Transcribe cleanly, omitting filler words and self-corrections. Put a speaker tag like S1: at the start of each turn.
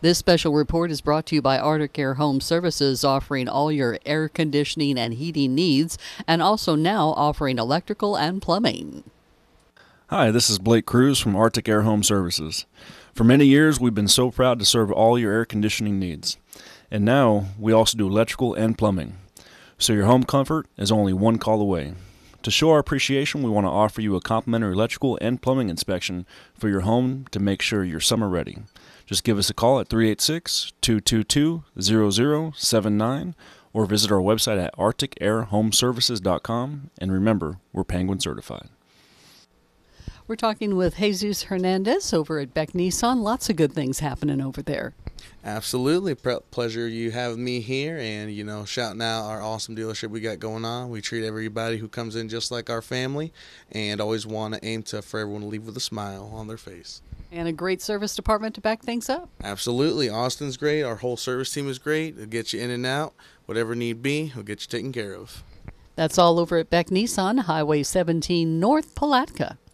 S1: This special report is brought to you by Arctic Air Home Services, offering all your air conditioning and heating needs, and also now offering electrical and plumbing.
S2: Hi, this is Blake Cruz from Arctic Air Home Services. For many years, we've been so proud to serve all your air conditioning needs. And now, we also do electrical and plumbing. So your home comfort is only one call away. To show our appreciation, we want to offer you a complimentary electrical and plumbing inspection for your home to make sure you're summer ready. Just give us a call at 386-222-0079 or visit our website at arcticairhomeservices.com. And remember, we're Penguin certified.
S1: We're talking with Jesus Hernandez over at Beck Nissan. Lots of good things happening over there.
S3: Absolutely. Pleasure you having me here and, shouting out our awesome dealership we got going on. We treat everybody who comes in just like our family and always want to aim for everyone to leave with a smile on their face.
S1: And a great service department to back things up.
S3: Absolutely. Austin's great. Our whole service team is great. It'll get you in and out. Whatever need be, we'll get you taken care of.
S1: That's all over at Beck Nissan, Highway 17 North, Palatka.